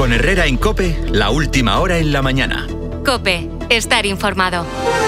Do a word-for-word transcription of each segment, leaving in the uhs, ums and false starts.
Con Herrera en COPE, la última hora en la mañana. COPE, estar informado.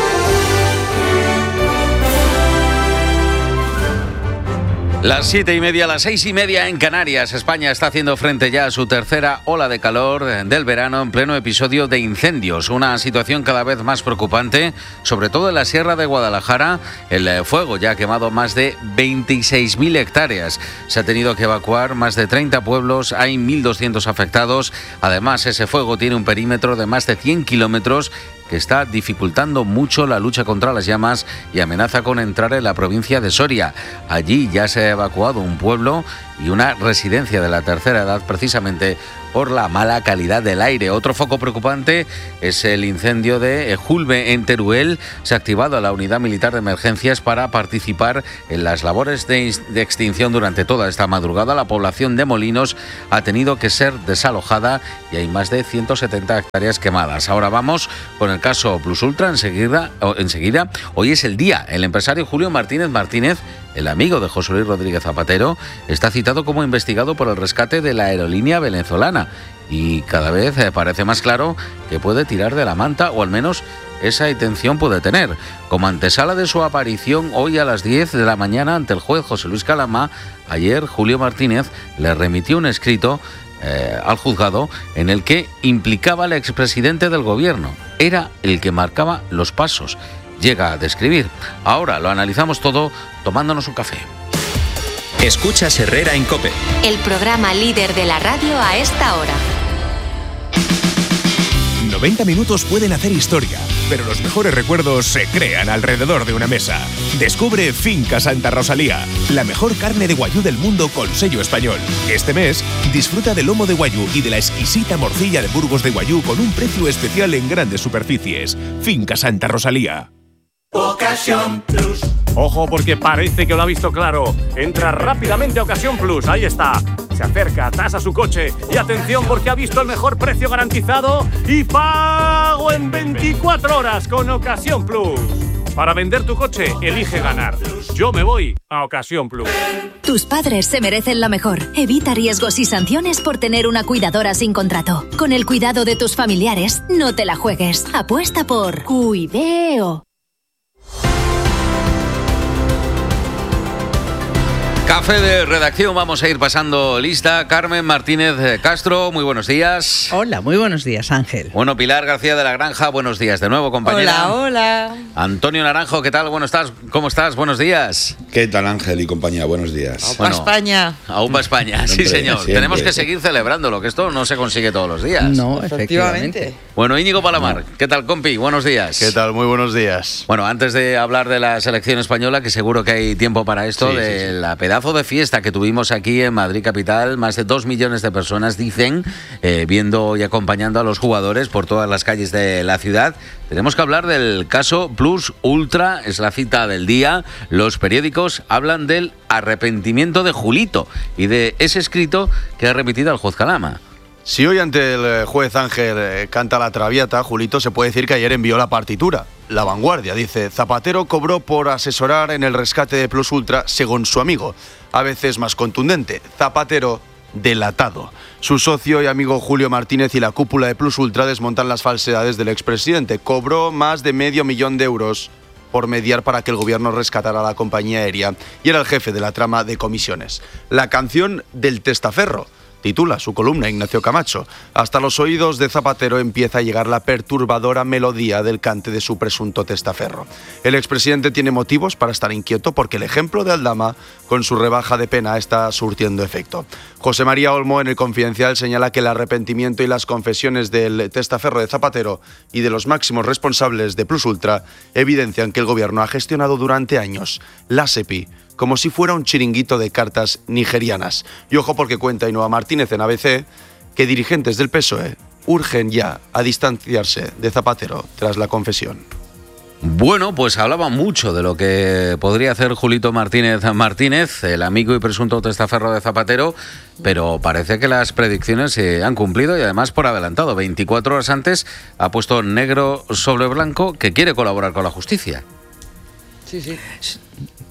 Las siete y media, las seis y media en Canarias. España está haciendo frente ya a su tercera ola de calor del verano en pleno episodio de incendios. Una situación cada vez más preocupante, sobre todo en la Sierra de Guadalajara. El fuego ya ha quemado más de veintiséis mil hectáreas. Se ha tenido que evacuar más de treinta pueblos, hay mil doscientos afectados. Además, ese fuego tiene un perímetro de más de cien kilómetros que está dificultando mucho la lucha contra las llamas y amenaza con entrar en la provincia de Soria. Allí ya se ha evacuado un pueblo y una residencia de la tercera edad precisamente por la mala calidad del aire. Otro foco preocupante es el incendio de Julbe en Teruel. Se ha activado la unidad militar de emergencias para participar en las labores de, de extinción durante toda esta madrugada. La población de Molinos ha tenido que ser desalojada y hay más de ciento setenta hectáreas quemadas. Ahora vamos con el caso Plus Ultra. Enseguida, enseguida, hoy es el día. El empresario Julio Martínez Martínez, el amigo de José Luis Rodríguez Zapatero, está citado como investigado por el rescate de la aerolínea venezolana y cada vez parece más claro que puede tirar de la manta, o al menos esa intención puede tener. Como antesala de su aparición hoy a las diez de la mañana ante el juez José Luis Calama, ayer Julio Martínez le remitió un escrito eh, al juzgado en el que implicaba al expresidente del gobierno. Era el que marcaba los pasos. Llega a describir. Ahora lo analizamos todo tomándonos un café. Escuchas Herrera en COPE. El programa líder de la radio a esta hora. noventa minutos pueden hacer historia, pero los mejores recuerdos se crean alrededor de una mesa. Descubre Finca Santa Rosalía, la mejor carne de guayú del mundo con sello español. Este mes, disfruta del lomo de guayú y de la exquisita morcilla de Burgos de guayú con un precio especial en grandes superficies. Finca Santa Rosalía. Ocasión Plus. Ojo, porque parece que lo ha visto claro. Entra rápidamente a Ocasión Plus, ahí está. Se acerca, tasa su coche y atención porque ha visto el mejor precio garantizado y pago en veinticuatro horas con Ocasión Plus. Para vender tu coche, elige ganar. Yo me voy a Ocasión Plus. Tus padres se merecen lo mejor. Evita riesgos y sanciones por tener una cuidadora sin contrato. Con el cuidado de tus familiares, no te la juegues. Apuesta por Cuideo. Café de redacción, vamos a ir pasando lista. Carmen Martínez Castro, muy buenos días. Hola, muy buenos días, Ángel. Bueno, Pilar García de la Granja, buenos días de nuevo, compañera. Hola, hola. Antonio Naranjo, ¿qué tal? Bueno, estás, ¿cómo estás? Buenos días. ¿Qué tal, Ángel y compañía? Buenos días. Aupa bueno, España. Aupa España, sí, señor. Siempre. Tenemos que seguir celebrándolo, que esto no se consigue todos los días. No, efectivamente. Bueno, Íñigo Palamar, no. ¿Qué tal, compi? Buenos días. ¿Qué tal? Muy buenos días. Bueno, antes de hablar de la selección española, que seguro que hay tiempo para esto, sí, de sí, sí. la pedazo de fiesta que tuvimos aquí en Madrid capital, más de dos millones de personas, dicen, eh, viendo y acompañando a los jugadores por todas las calles de la ciudad. Tenemos que hablar del caso Plus Ultra, es la cita del día. Los periódicos hablan del arrepentimiento de Julito y de ese escrito que ha remitido al juez Calama. Si hoy ante el juez Ángel eh, canta la Traviata, Julito se puede decir que ayer envió la partitura. La Vanguardia dice: Zapatero cobró por asesorar en el rescate de Plus Ultra según su amigo. A veces más contundente, Zapatero delatado. Su socio y amigo Julio Martínez y la cúpula de Plus Ultra desmontan las falsedades del expresidente. Cobró más de medio millón de euros por mediar para que el gobierno rescatara a la compañía aérea y era el jefe de la trama de comisiones. La canción del testaferro titula su columna Ignacio Camacho. Hasta los oídos de Zapatero empieza a llegar la perturbadora melodía del cante de su presunto testaferro. El expresidente tiene motivos para estar inquieto porque el ejemplo de Aldama, con su rebaja de pena, está surtiendo efecto. José María Olmo, en El Confidencial, señala que el arrepentimiento y las confesiones del testaferro de Zapatero y de los máximos responsables de Plus Ultra evidencian que el gobierno ha gestionado durante años la SEPI como si fuera un chiringuito de cartas nigerianas. Y ojo porque cuenta Ainhoa Martínez en A B C que dirigentes del P S O E urgen ya a distanciarse de Zapatero tras la confesión. Bueno, pues hablaba mucho de lo que podría hacer Julito Martínez Martínez, el amigo y presunto testaferro de Zapatero, pero parece que las predicciones se han cumplido y además por adelantado. veinticuatro horas antes ha puesto negro sobre blanco que quiere colaborar con la justicia. Sí, sí.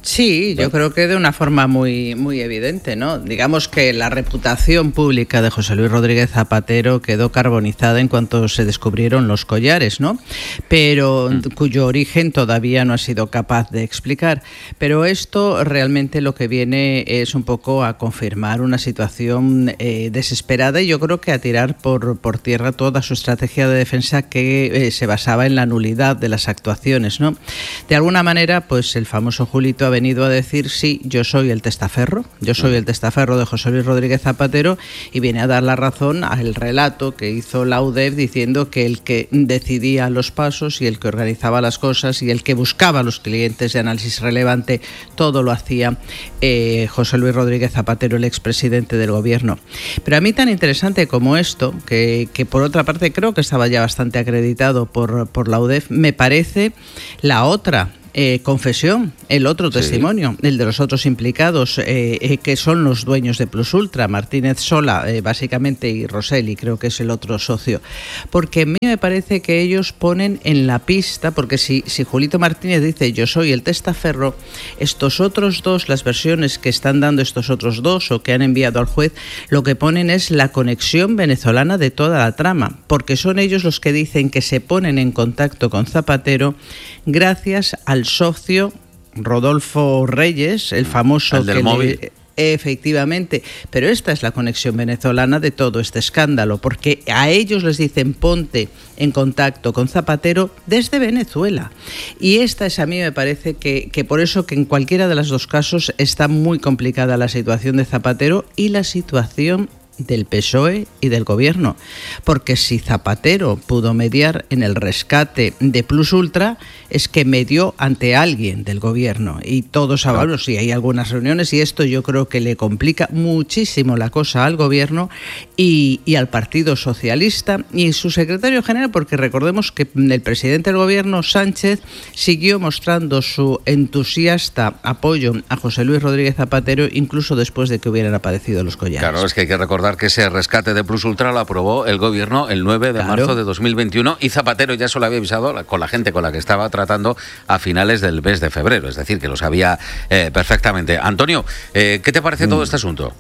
Sí, yo creo que de una forma muy, muy evidente, ¿no? Digamos que la reputación pública de José Luis Rodríguez Zapatero quedó carbonizada en cuanto se descubrieron los collares, ¿no? Pero mm. cuyo origen todavía no ha sido capaz de explicar. Pero esto realmente lo que viene es un poco a confirmar una situación eh, desesperada y yo creo que a tirar por, por tierra toda su estrategia de defensa que eh, se basaba en la nulidad de las actuaciones, ¿no? De alguna manera, pues el famoso Julito ha venido a decir, sí, yo soy el testaferro, yo soy el testaferro de José Luis Rodríguez Zapatero, y viene a dar la razón al relato que hizo la U D E F diciendo que el que decidía los pasos y el que organizaba las cosas y el que buscaba a los clientes de análisis relevante, todo lo hacía eh, José Luis Rodríguez Zapatero, el expresidente del gobierno. Pero a mí tan interesante como esto, que, que por otra parte creo que estaba ya bastante acreditado por, por la U D E F, me parece la otra Eh, confesión, el otro testimonio, sí. el de los otros implicados, eh, eh, que son los dueños de Plus Ultra, Martínez Sola, eh, básicamente, y Rosselli, creo que es el otro socio. Porque a mí me parece que ellos ponen en la pista, porque si, si Julito Martínez dice yo soy el testaferro, estos otros dos, las versiones que están dando estos otros dos o que han enviado al juez, lo que ponen es la conexión venezolana de toda la trama, porque son ellos los que dicen que se ponen en contacto con Zapatero gracias al socio Rodolfo Reyes, el famoso el del que móvil. Le, efectivamente, pero esta es la conexión venezolana de todo este escándalo, porque a ellos les dicen ponte en contacto con Zapatero desde Venezuela, y esta es, a mí me parece que, que por eso que en cualquiera de los dos casos está muy complicada la situación de Zapatero y la situación del P S O E y del gobierno, porque si Zapatero pudo mediar en el rescate de Plus Ultra, es que medió ante alguien del gobierno, y todos sabemos, si hay algunas reuniones, y esto yo creo que le complica muchísimo la cosa al gobierno y, y al Partido Socialista y su secretario general, porque recordemos que el presidente del gobierno, Sánchez, siguió mostrando su entusiasta apoyo a José Luis Rodríguez Zapatero incluso después de que hubieran aparecido los collares. Claro, es que hay que recordar que ese rescate de Plus Ultra lo aprobó el gobierno el nueve de marzo de dos mil veintiuno, y Zapatero ya se lo había avisado con la gente con la que estaba tratando a finales del mes de febrero, es decir, que lo sabía eh, perfectamente. Antonio, eh, ¿qué te parece mm. todo este asunto?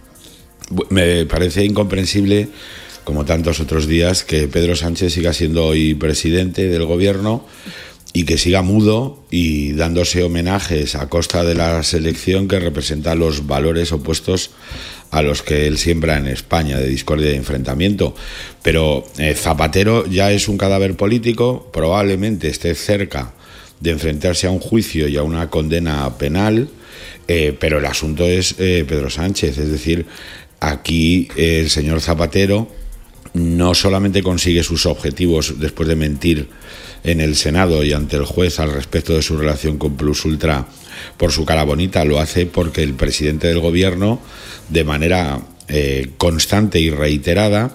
Me parece incomprensible, como tantos otros días, que Pedro Sánchez siga siendo hoy presidente del gobierno y que siga mudo y dándose homenajes a costa de la selección que representa los valores opuestos a los que él siembra en España, de discordia y enfrentamiento. Pero eh, Zapatero ya es un cadáver político, probablemente esté cerca de enfrentarse a un juicio y a una condena penal, eh, pero el asunto es eh, Pedro Sánchez, es decir, aquí eh, el señor Zapatero no solamente consigue sus objetivos después de mentir en el Senado y ante el juez al respecto de su relación con Plus Ultra por su cara bonita, lo hace porque el presidente del gobierno, de manera eh, constante y reiterada,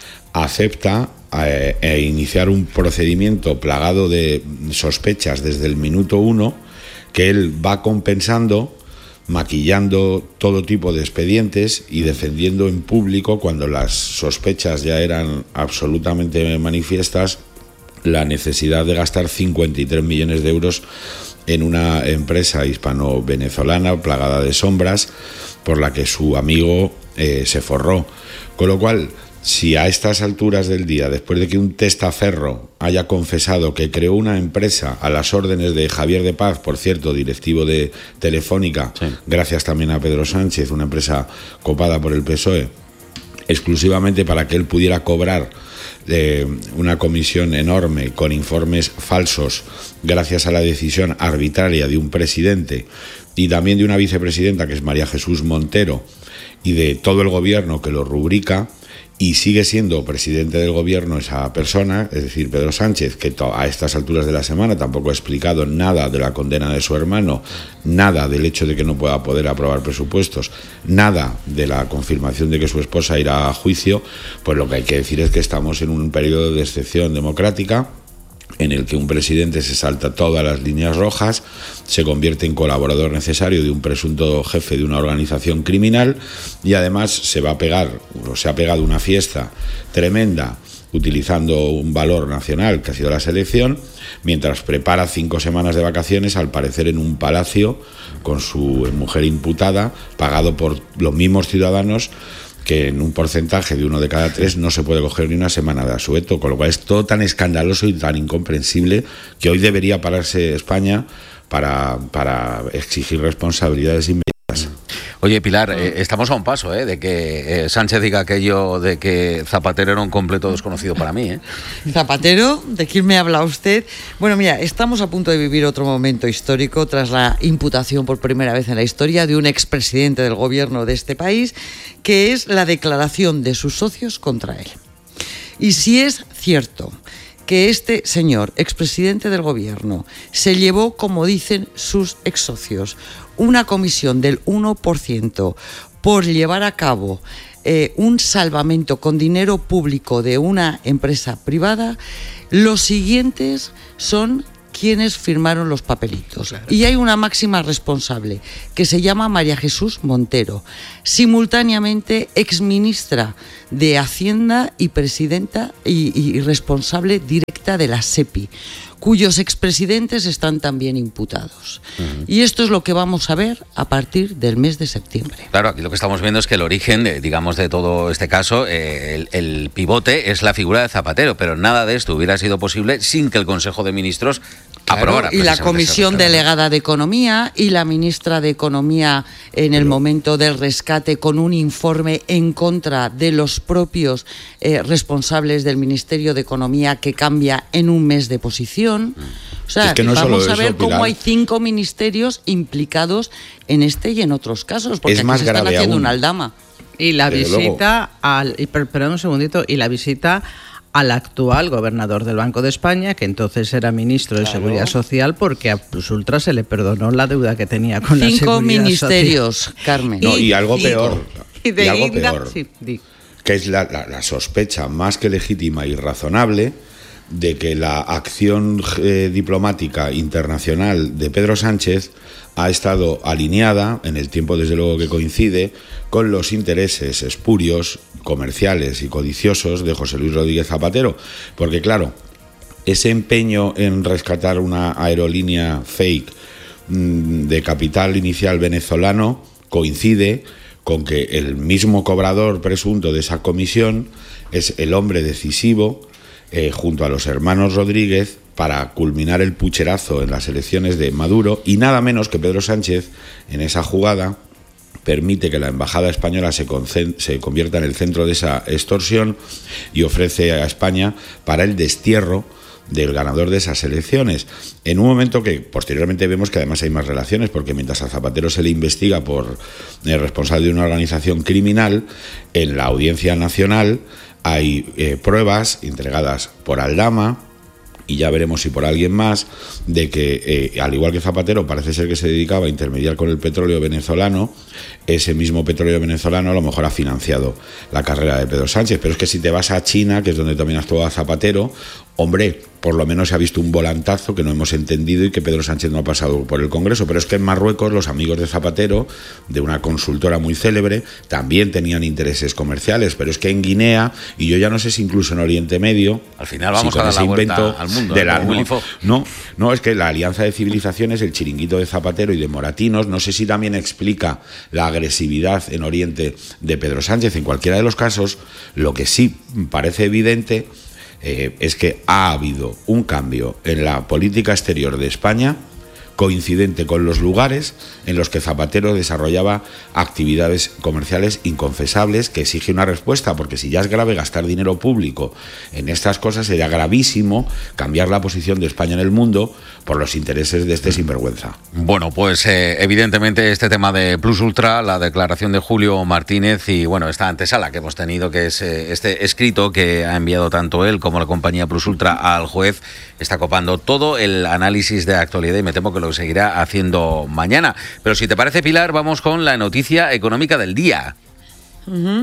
acepta eh, eh, iniciar un procedimiento plagado de sospechas desde el minuto uno, que él va compensando, maquillando todo tipo de expedientes y defendiendo en público, cuando las sospechas ya eran absolutamente manifiestas, la necesidad de gastar cincuenta y tres millones de euros en una empresa hispano-venezolana plagada de sombras por la que su amigo eh, se forró. Con lo cual, si a estas alturas del día, después de que un testaferro haya confesado que creó una empresa a las órdenes de Javier de Paz, por cierto, directivo de Telefónica, sí, gracias también a Pedro Sánchez, una empresa copada por el P S O E, exclusivamente para que él pudiera cobrar eh, una comisión enorme con informes falsos gracias a la decisión arbitraria de un presidente y también de una vicepresidenta que es María Jesús Montero y de todo el gobierno que lo rubrica, y sigue siendo presidente del gobierno esa persona, es decir, Pedro Sánchez, que a estas alturas de la semana tampoco ha explicado nada de la condena de su hermano, nada del hecho de que no pueda poder aprobar presupuestos, nada de la confirmación de que su esposa irá a juicio, pues lo que hay que decir es que estamos en un periodo de excepción democrática en el que un presidente se salta todas las líneas rojas, se convierte en colaborador necesario de un presunto jefe de una organización criminal y además se va a pegar, o se ha pegado una fiesta tremenda utilizando un valor nacional que ha sido la selección, mientras prepara cinco semanas de vacaciones, al parecer en un palacio con su mujer imputada, pagado por los mismos ciudadanos, que en un porcentaje de uno de cada tres no se puede coger ni una semana de asueto, con lo cual es todo tan escandaloso y tan incomprensible que hoy debería pararse España para, para exigir responsabilidades inmediatas. Oye, Pilar, eh, estamos a un paso eh, de que eh, Sánchez diga aquello de que Zapatero era un completo desconocido para mí. ¿eh? ¿Zapatero? ¿De quién me habla usted? Bueno, mira, estamos a punto de vivir otro momento histórico tras la imputación por primera vez en la historia de un expresidente del gobierno de este país, que es la declaración de sus socios contra él. Y si es cierto que este señor, expresidente del gobierno, se llevó, como dicen sus exsocios, una comisión del uno por ciento por llevar a cabo eh, un salvamento con dinero público de una empresa privada, los siguientes son quienes firmaron los papelitos. Claro. Y hay una máxima responsable que se llama María Jesús Montero, simultáneamente exministra de Hacienda y presidenta y, y responsable directa de la SEPI, cuyos expresidentes están también imputados. Uh-huh. Y esto es lo que vamos a ver a partir del mes de septiembre. Claro, aquí lo que estamos viendo es que el origen, de, digamos, de todo este caso, eh, el, el pivote es la figura de Zapatero, pero nada de esto hubiera sido posible sin que el Consejo de Ministros Claro, aprobara. Y la Comisión Delegada de Economía y la ministra de Economía en el momento del rescate con un informe en contra de los propios eh, responsables del Ministerio de Economía, que cambia en un mes de posición. O sea, es que no vamos solo a ver eso, cómo Pilar. hay cinco ministerios implicados en este y en otros casos, porque Es aquí más se están grave haciendo aún. una aldama. Y la Desde visita al... y per- Perdón un segundito. Y la visita al actual gobernador del Banco de España, que entonces era ministro de Claro. Seguridad Social, porque a Plus Ultra se le perdonó la deuda que tenía con la Cinco Seguridad ministerios, Social. Carmen. No, y algo peor, Y de y algo guinda- peor, sí, di. que es la, la, la sospecha más que legítima y razonable de que la acción eh, diplomática internacional de Pedro Sánchez ha estado alineada, en el tiempo desde luego que coincide, con los intereses espurios, comerciales y codiciosos de José Luis Rodríguez Zapatero. Porque claro, ese empeño en rescatar una aerolínea fake mmm, de capital inicial venezolano coincide con que el mismo cobrador presunto de esa comisión es el hombre decisivo, eh, junto a los hermanos Rodríguez, para culminar el pucherazo en las elecciones de Maduro, y nada menos que Pedro Sánchez, en esa jugada, permite que la embajada española se, concent- se convierta en el centro de esa extorsión y ofrece a España para el destierro del ganador de esas elecciones, en un momento que posteriormente vemos que además hay más relaciones, porque mientras a Zapatero se le investiga por eh, responsable de una organización criminal, en la Audiencia Nacional hay eh, pruebas entregadas por Aldama, y ya veremos si por alguien más, de que, eh, al igual que Zapatero, parece ser que se dedicaba a intermediar con el petróleo venezolano, ese mismo petróleo venezolano a lo mejor ha financiado la carrera de Pedro Sánchez. Pero es que si te vas a China, que es donde también actuaba Zapatero, hombre, por lo menos se ha visto un volantazo que no hemos entendido y que Pedro Sánchez no ha pasado por el Congreso. Pero es que en Marruecos los amigos de Zapatero, de una consultora muy célebre, también tenían intereses comerciales. Pero es que en Guinea, y yo ya no sé si incluso en Oriente Medio, al final vamos si a dar ese la vuelta invento al mundo, de ¿eh? la, Como no, Willy Fogg. no, no, es que la Alianza de Civilizaciones, el chiringuito de Zapatero y de Moratinos, no sé si también explica la agresividad en Oriente de Pedro Sánchez. En cualquiera de los casos, lo que sí parece evidente eh, es que ha habido un cambio en la política exterior de España coincidente con los lugares en los que Zapatero desarrollaba actividades comerciales inconfesables, que exige una respuesta, porque si ya es grave gastar dinero público en estas cosas, sería gravísimo cambiar la posición de España en el mundo por los intereses de este sinvergüenza. Bueno, pues eh, evidentemente este tema de Plus Ultra, la declaración de Julio Martínez y bueno, esta antesala que hemos tenido, que es eh, este escrito que ha enviado tanto él como la compañía Plus Ultra al juez, está copando todo el análisis de actualidad y me temo que lo seguirá haciendo mañana. Pero si te parece, Pilar, vamos con la noticia económica del día. Uh-huh.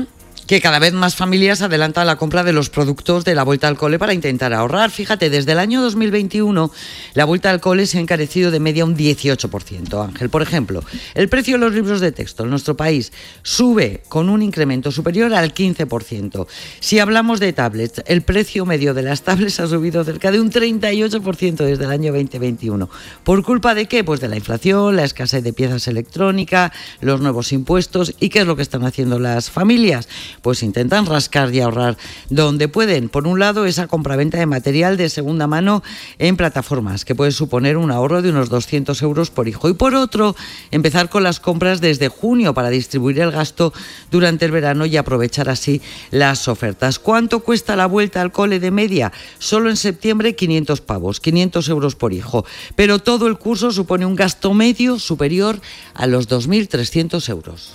que cada vez más familias adelantan la compra de los productos de la vuelta al cole para intentar ahorrar. Fíjate, desde el año dos mil veintiuno la vuelta al cole se ha encarecido de media un dieciocho por ciento. Ángel, por ejemplo, el precio de los libros de texto en nuestro país sube con un incremento superior al quince por ciento. Si hablamos de tablets, el precio medio de las tablets ha subido cerca de un treinta y ocho por ciento desde el año veinte veintiuno. ¿Por culpa de qué? Pues de la inflación, la escasez de piezas electrónicas, los nuevos impuestos. ¿Y qué es lo que están haciendo las familias? Pues intentan rascar y ahorrar donde pueden. Por un lado, esa compraventa de material de segunda mano en plataformas, que puede suponer un ahorro de unos doscientos euros por hijo. Y por otro, empezar con las compras desde junio para distribuir el gasto durante el verano y aprovechar así las ofertas. ¿Cuánto cuesta la vuelta al cole de media? Solo en septiembre quinientos pavos, quinientos euros por hijo. Pero todo el curso supone un gasto medio superior a los dos mil trescientos euros.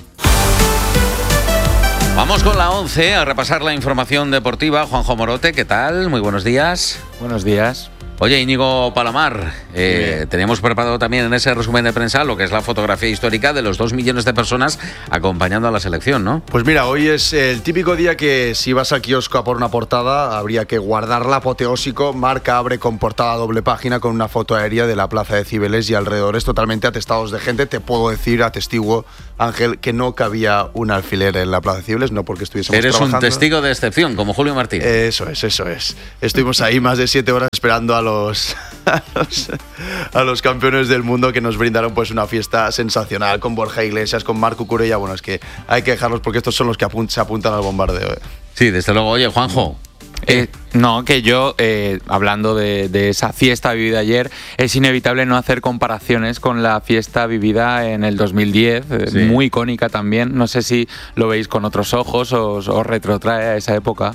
Vamos con la once a repasar la información deportiva. Juanjo Morote, ¿qué tal? Muy buenos días. Buenos días. Oye, Íñigo Palomar, eh, teníamos preparado también en ese resumen de prensa lo que es la fotografía histórica de los dos millones de personas acompañando a la selección, ¿no? Pues mira, hoy es el típico día que si vas al kiosco a por una portada, habría que guardarla apoteósico. Marca abre con portada doble página con una foto aérea de la plaza de Cibeles y alrededores totalmente atestados de gente. Te puedo decir, atestiguo, Ángel, que no cabía un alfiler en la plaza de Cibeles, no porque estuviésemos Eres trabajando. un testigo de excepción, como Julio Martín. Eso es, eso es. Estuvimos ahí más de siete horas esperando a los, a los, a los campeones del mundo que nos brindaron pues una fiesta sensacional con Borja Iglesias, con Marc Cucurella. Bueno, es que hay que dejarlos porque estos son los que apunt- se apuntan al bombardeo. ¿eh? Sí, desde luego. Oye, Juanjo. Eh, no, que yo, eh, hablando de, de esa fiesta vivida ayer, es inevitable no hacer comparaciones con la fiesta vivida en el dos mil diez, sí. Muy icónica también. No sé si lo veis con otros ojos o os, os retrotrae a esa época.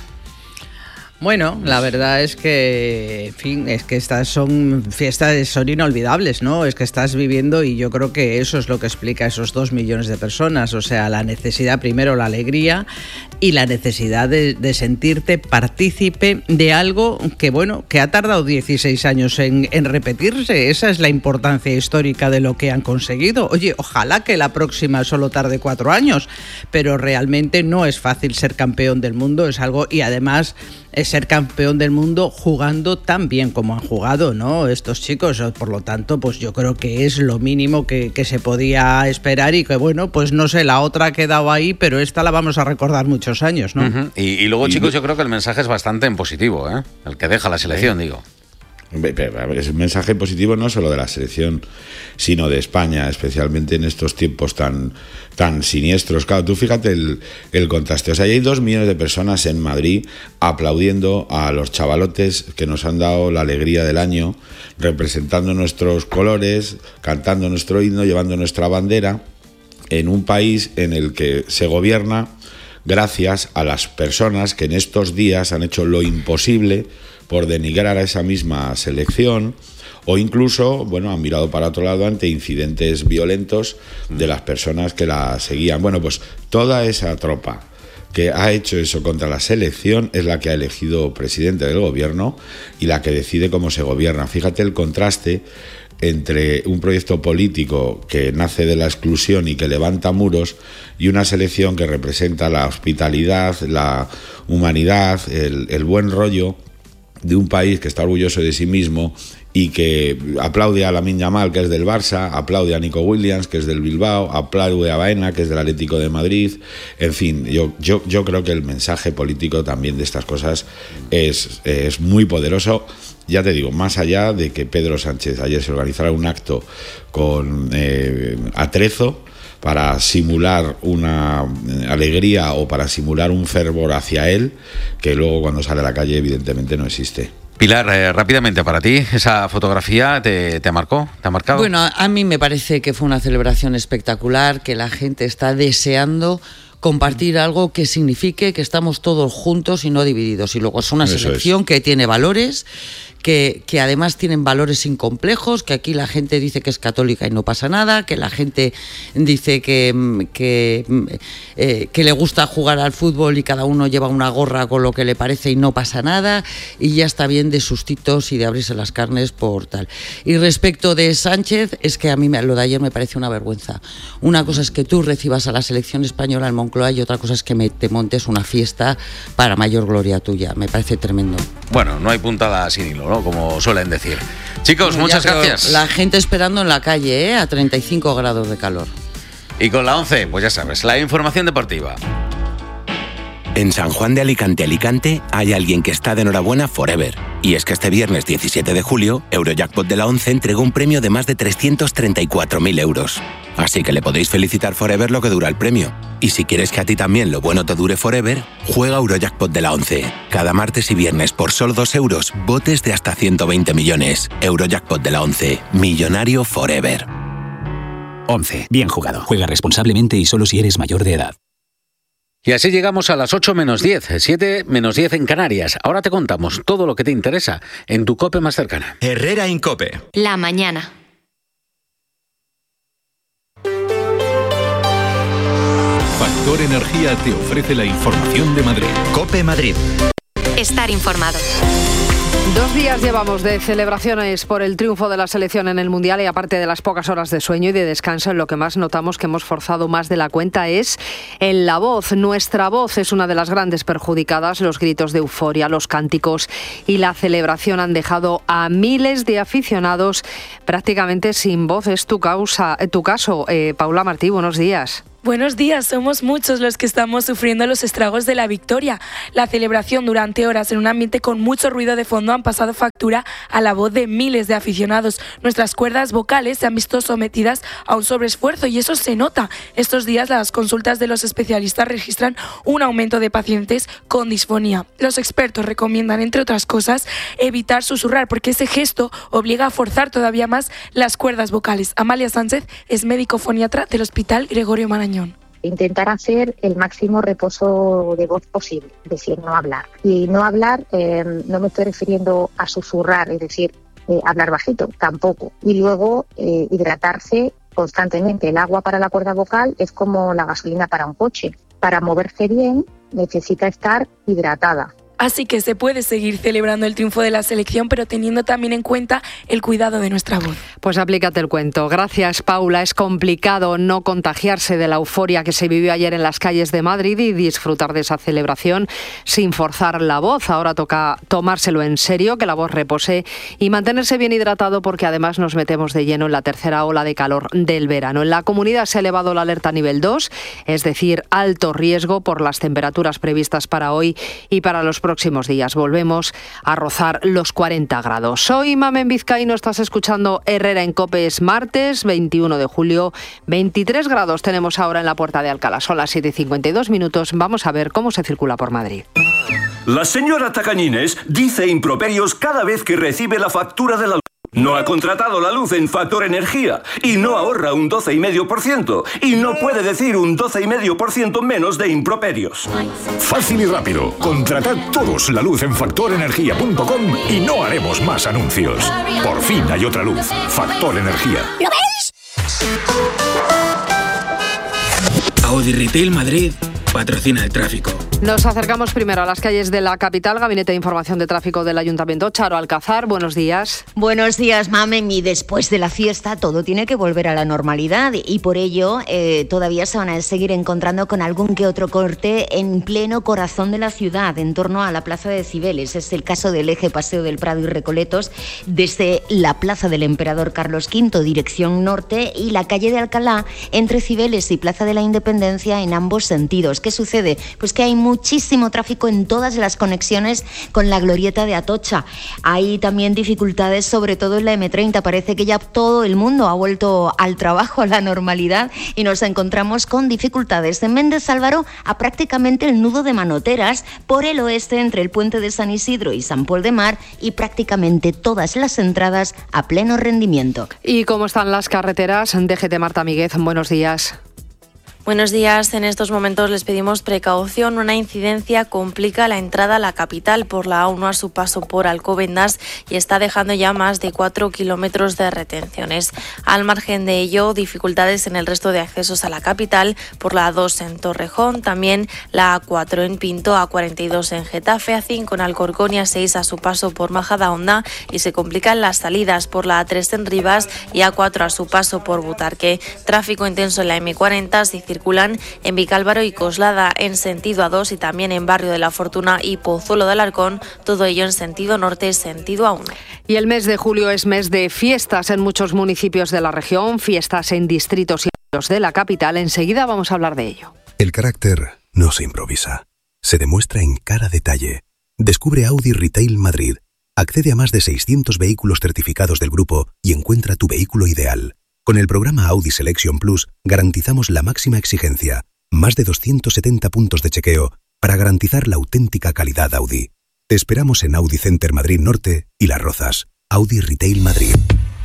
Bueno, la verdad es que, en fin, es que estas son fiestas, son inolvidables, ¿no? Es que estás viviendo y yo creo que eso es lo que explica a esos dos millones de personas. O sea, la necesidad, primero la alegría y la necesidad de, de sentirte partícipe de algo que, bueno, que ha tardado dieciséis años en, en repetirse. Esa es la importancia histórica de lo que han conseguido. Oye, ojalá que la próxima solo tarde cuatro años, pero realmente no es fácil ser campeón del mundo, es algo, y además es ser campeón del mundo jugando tan bien como han jugado, ¿no? Estos chicos, por lo tanto, pues yo creo que es lo mínimo que, que se podía esperar y que, bueno, pues no sé, la otra ha quedado ahí, pero esta la vamos a recordar muchos años, ¿no? Uh-huh. y, y luego, chicos, yo creo que el mensaje es bastante en positivo, ¿eh? El que deja la selección, sí. digo. Es un mensaje positivo no solo de la selección, sino de España, especialmente en estos tiempos tan, tan siniestros. Claro, tú fíjate el, el contraste. O sea, hay dos millones de personas en Madrid aplaudiendo a los chavalotes que nos han dado la alegría del año, representando nuestros colores, cantando nuestro himno, llevando nuestra bandera, en un país en el que se gobierna gracias a las personas que en estos días han hecho lo imposible por denigrar a esa misma selección, o incluso, bueno, han mirado para otro lado ante incidentes violentos de las personas que la seguían. Bueno, pues toda esa tropa que ha hecho eso contra la selección es la que ha elegido presidente del gobierno y la que decide cómo se gobierna. Fíjate el contraste entre un proyecto político que nace de la exclusión y que levanta muros y una selección que representa la hospitalidad, la humanidad, el, el buen rollo de un país que está orgulloso de sí mismo y que aplaude a Lamine Yamal, que es del Barça, aplaude a Nico Williams, que es del Bilbao, aplaude a Baena, que es del Atlético de Madrid. En fin, yo, yo, yo creo que el mensaje político también de estas cosas es, es muy poderoso. Ya te digo, más allá de que Pedro Sánchez ayer se organizara un acto con eh, atrezo para simular una alegría o para simular un fervor hacia él, que luego cuando sale a la calle evidentemente no existe. Pilar, eh, rápidamente para ti, ¿esa fotografía te, te marcó? ¿Te ha marcado? Bueno, a mí me parece que fue una celebración espectacular, que la gente está deseando compartir algo que signifique que estamos todos juntos y no divididos. Y luego es una Eso selección es. que tiene valores, que, que además tienen valores sin complejos, que aquí la gente dice que es católica y no pasa nada, que la gente dice que, que, eh, que le gusta jugar al fútbol y cada uno lleva una gorra con lo que le parece y no pasa nada, y ya está bien de sustitos y de abrirse las carnes por tal. Y respecto de Sánchez, es que a mí lo de ayer me parece una vergüenza. Una cosa es que tú recibas a la selección española en Moncloa y otra cosa es que me, te montes una fiesta para mayor gloria tuya. Me parece tremendo. Bueno, no hay puntada sin hilo, ¿no? Como suelen decir. Chicos, Ya, muchas pero gracias. La gente esperando en la calle, ¿eh? A treinta y cinco grados de calor. Y con la once, pues ya sabes, la información deportiva. En San Juan de Alicante, Alicante, hay alguien que está de enhorabuena forever. Y es que este viernes diecisiete de julio, Eurojackpot de la once entregó un premio de más de trescientos treinta y cuatro mil euros. Así que le podéis felicitar forever lo que dura el premio. Y si quieres que a ti también lo bueno te dure forever, juega Eurojackpot de la once. Cada martes y viernes por solo dos euros, botes de hasta ciento veinte millones. Eurojackpot de la once. Millonario forever. once. Bien jugado. Juega responsablemente y solo si eres mayor de edad. Y así llegamos a las ocho menos diez, siete menos diez en Canarias. Ahora te contamos todo lo que te interesa en tu COPE más cercana. Herrera Incope. La mañana. Factor Energía te ofrece la información de Madrid. COPE Madrid. Estar informado. Dos días llevamos de celebraciones por el triunfo de la selección en el Mundial y aparte de las pocas horas de sueño y de descanso, en lo que más notamos que hemos forzado más de la cuenta es en la voz. Nuestra voz es una de las grandes perjudicadas. Los gritos de euforia, los cánticos y la celebración han dejado a miles de aficionados prácticamente sin voz. Es tu, causa, tu caso, eh, Paula Martí, buenos días. Buenos días, somos muchos los que estamos sufriendo los estragos de la victoria. La celebración durante horas en un ambiente con mucho ruido de fondo han pasado factura a la voz de miles de aficionados. Nuestras cuerdas vocales se han visto sometidas a un sobreesfuerzo y eso se nota. Estos días las consultas de los especialistas registran un aumento de pacientes con disfonía. Los expertos recomiendan, entre otras cosas, evitar susurrar porque ese gesto obliga a forzar todavía más las cuerdas vocales. Amalia Sánchez es médico foniatra del Hospital Gregorio Marañón. Intentar hacer el máximo reposo de voz posible, es decir, no hablar. Y no hablar, eh, no me estoy refiriendo a susurrar, es decir, eh, hablar bajito, tampoco. Y luego eh, hidratarse constantemente. El agua para la cuerda vocal es como la gasolina para un coche. Para moverse bien necesita estar hidratada. Así que se puede seguir celebrando el triunfo de la selección, pero teniendo también en cuenta el cuidado de nuestra voz. Pues aplícate el cuento. Gracias, Paula. Es complicado no contagiarse de la euforia que se vivió ayer en las calles de Madrid y disfrutar de esa celebración sin forzar la voz. Ahora toca tomárselo en serio, que la voz repose y mantenerse bien hidratado porque además nos metemos de lleno en la tercera ola de calor del verano. En la comunidad se ha elevado la alerta a nivel dos, es decir, alto riesgo por las temperaturas previstas para hoy y para los próximos días. Volvemos a rozar los cuarenta grados. Soy Mamen Vizcaíno, estás escuchando Herrera en COPE. Es martes veintiuno de julio, veintitrés grados tenemos ahora en la Puerta de Alcalá. Son las siete y cincuenta y dos minutos. Vamos a ver cómo se circula por Madrid. La señora Tacañines dice improperios cada vez que recibe la factura de la luz. No ha contratado la luz en Factor Energía y no ahorra un doce coma cinco por ciento y no puede decir un doce coma cinco por ciento menos de improperios. Fácil y rápido. Contratad todos la luz en factor energía punto com y no haremos más anuncios. Por fin hay otra luz. Factor Energía. ¿Lo veis? Audi Retail Madrid patrocina el tráfico. Nos acercamos primero a las calles de la capital. Gabinete de Información de Tráfico del Ayuntamiento. Charo Alcázar, buenos días. Buenos días, Mamen. Y después de la fiesta todo tiene que volver a la normalidad y por ello eh, todavía se van a seguir encontrando con algún que otro corte en pleno corazón de la ciudad, en torno a la Plaza de Cibeles. Es el caso del eje Paseo del Prado y Recoletos, desde la Plaza del Emperador Carlos quinto, dirección norte, y la calle de Alcalá, entre Cibeles y Plaza de la Independencia, en ambos sentidos. ¿Qué sucede? Pues que hay muchísimo tráfico en todas las conexiones con la glorieta de Atocha. Hay también dificultades, sobre todo en la eme treinta. Parece que ya todo el mundo ha vuelto al trabajo, a la normalidad, y nos encontramos con dificultades en Méndez Álvaro a prácticamente el nudo de Manoteras, por el oeste entre el puente de San Isidro y San Pol de Mar, y prácticamente todas las entradas a pleno rendimiento. ¿Y cómo están las carreteras? D G T Marta Míguez, buenos días. Buenos días. En estos momentos les pedimos precaución. Una incidencia complica la entrada a la capital por la A uno a su paso por Alcobendas y está dejando ya más de cuatro kilómetros de retenciones. Al margen de ello, dificultades en el resto de accesos a la capital por la A dos en Torrejón, también la A cuatro en Pinto, A cuarenta y dos en Getafe, A cinco en Alcorcón y A seis a su paso por Majadahonda, y se complican las salidas por la A tres en Rivas y A cuatro a su paso por Butarque. Tráfico intenso en la eme cuarenta si circulan en Vicálvaro y Coslada en sentido A dos y también en Barrio de la Fortuna y Pozuelo de Alarcón, todo ello en sentido norte, sentido A uno. Y el mes de julio es mes de fiestas en muchos municipios de la región, fiestas en distritos y barrios de la capital. Enseguida vamos a hablar de ello. El carácter no se improvisa, se demuestra en cada detalle. Descubre Audi Retail Madrid. Accede a más de seiscientos vehículos certificados del grupo y encuentra tu vehículo ideal. Con el programa Audi Selection Plus garantizamos la máxima exigencia, más de doscientos setenta puntos de chequeo para garantizar la auténtica calidad Audi. Te esperamos en Audi Center Madrid Norte y Las Rozas. Audi Retail Madrid.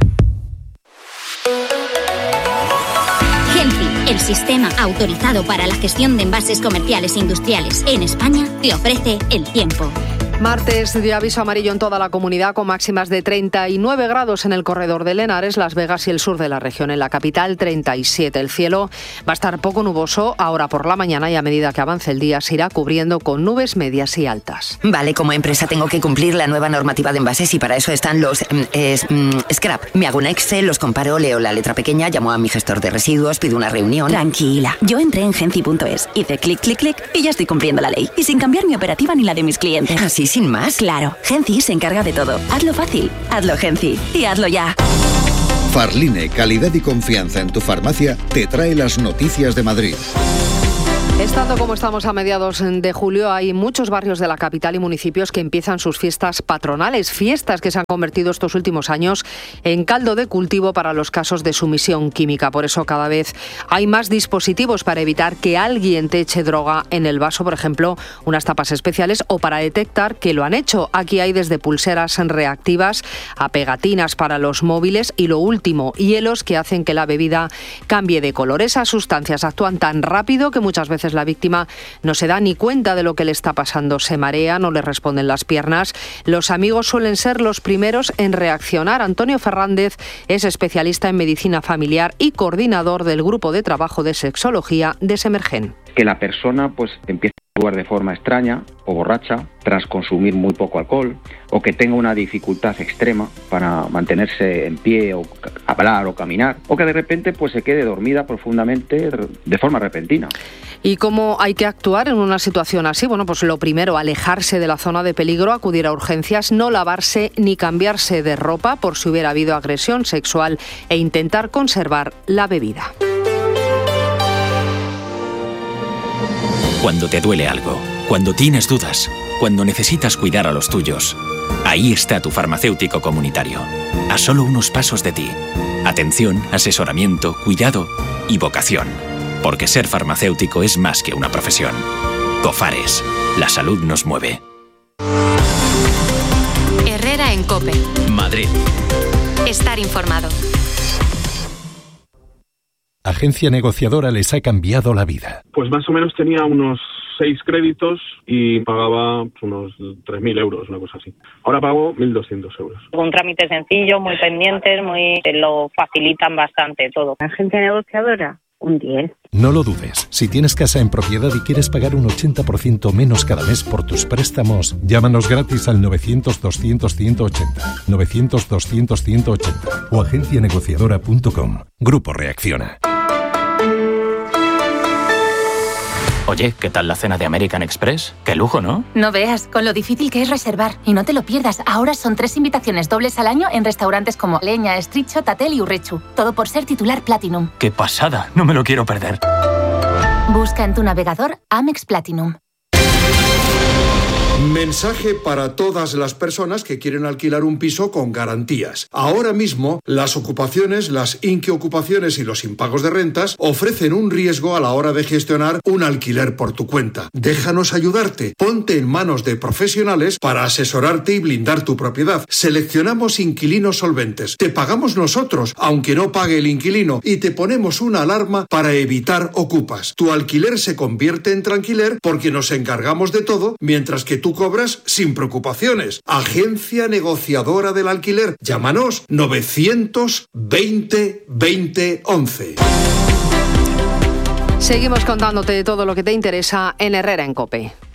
Genci, el sistema autorizado para la gestión de envases comerciales e industriales en España, te ofrece el tiempo. Martes de aviso amarillo en toda la comunidad, con máximas de treinta y nueve grados en el corredor de Henares, Las Vegas y el sur de la región. En la capital, treinta y siete. El cielo va a estar poco nuboso ahora por la mañana y a medida que avance el día se irá cubriendo con nubes medias y altas. Vale, como empresa tengo que cumplir la nueva normativa de envases y para eso están los eh, scrap. Me hago un Excel, los comparo, leo la letra pequeña, llamo a mi gestor de residuos, pido una reunión. Tranquila, yo entré en genci punto es, hice clic, clic, clic y ya estoy cumpliendo la ley. Y sin cambiar mi operativa ni la de mis clientes. ¿Así sin más? Claro, Genci se encarga de todo. Hazlo fácil, hazlo Genci y hazlo ya. Farline, calidad y confianza en tu farmacia, te trae las noticias de Madrid. Estando como estamos a mediados de julio, hay muchos barrios de la capital y municipios que empiezan sus fiestas patronales, fiestas que se han convertido estos últimos años en caldo de cultivo para los casos de sumisión química. Por eso cada vez hay más dispositivos para evitar que alguien te eche droga en el vaso, por ejemplo, unas tapas especiales, o para detectar que lo han hecho. Aquí hay desde pulseras reactivas a pegatinas para los móviles y, lo último, hielos que hacen que la bebida cambie de color. Esas sustancias actúan tan rápido que muchas veces la víctima no se da ni cuenta de lo que le está pasando. Se marea, no le responden las piernas. Los amigos suelen ser los primeros en reaccionar. Antonio Fernández es especialista en medicina familiar y coordinador del grupo de trabajo de sexología de Semergen. Que la persona pues empiece a actuar de forma extraña o borracha tras consumir muy poco alcohol, o que tenga una dificultad extrema para mantenerse en pie o hablar o caminar, o que de repente pues se quede dormida profundamente de forma repentina. ¿Y cómo hay que actuar en una situación así? Bueno, pues lo primero, alejarse de la zona de peligro, acudir a urgencias, no lavarse ni cambiarse de ropa por si hubiera habido agresión sexual e intentar conservar la bebida. Cuando te duele algo, cuando tienes dudas, cuando necesitas cuidar a los tuyos, ahí está tu farmacéutico comunitario, a solo unos pasos de ti. Atención, asesoramiento, cuidado y vocación. Porque ser farmacéutico es más que una profesión. Cofares, la salud nos mueve. Herrera en COPE. Madrid. Estar informado. Agencia negociadora les ha cambiado la vida. Pues más o menos tenía unos seis créditos y pagaba unos tres mil euros, una cosa así. Ahora pago mil doscientos euros. Un trámite sencillo, muy pendientes, muy te lo facilitan bastante todo. Agencia negociadora, un diez. No lo dudes. Si tienes casa en propiedad y quieres pagar un ochenta por ciento menos cada mes por tus préstamos, llámanos gratis al novecientos doscientos ciento ochenta, novecientos doscientos ciento ochenta o agencia negociadora punto com. Grupo Reacciona. Oye, ¿qué tal la cena de American Express? ¡Qué lujo!, ¿no? No veas, con lo difícil que es reservar. Y no te lo pierdas, ahora son tres invitaciones dobles al año en restaurantes como Leña, Street Shot, Tatel y Urrechu. Todo por ser titular Platinum. ¡Qué pasada! No me lo quiero perder. Busca en tu navegador Amex Platinum. Mensaje para todas las personas que quieren alquilar un piso con garantías. Ahora mismo, las ocupaciones, las inquiocupaciones y los impagos de rentas ofrecen un riesgo a la hora de gestionar un alquiler por tu cuenta. Déjanos ayudarte. Ponte en manos de profesionales para asesorarte y blindar tu propiedad. Seleccionamos inquilinos solventes. Te pagamos nosotros, aunque no pague el inquilino, y te ponemos una alarma para evitar ocupas. Tu alquiler se convierte en tranquiler porque nos encargamos de todo, mientras que tú cobras sin preocupaciones. Agencia negociadora del alquiler. Llámanos novecientos veinte veinte once. Seguimos contándote de todo lo que te interesa en Herrera en COPE.